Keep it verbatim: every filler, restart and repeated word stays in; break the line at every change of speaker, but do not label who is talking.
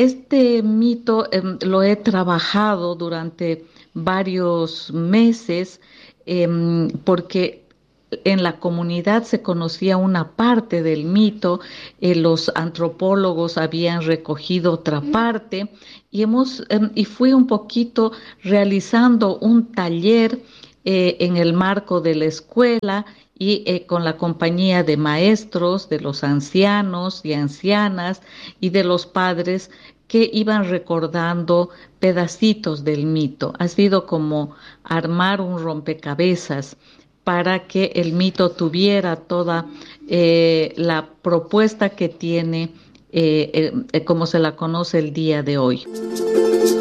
este mito eh, lo he trabajado durante varios meses eh, porque en la comunidad se conocía una parte del mito, eh, los antropólogos habían recogido otra parte y hemos eh, y fui un poquito realizando un taller eh, en el marco de la escuela y eh, con la compañía de maestros, de los ancianos y ancianas y de los padres que iban recordando pedacitos del mito. Ha sido como armar un rompecabezas para que el mito tuviera toda eh, la propuesta que tiene, eh, eh, como se la conoce el día de hoy.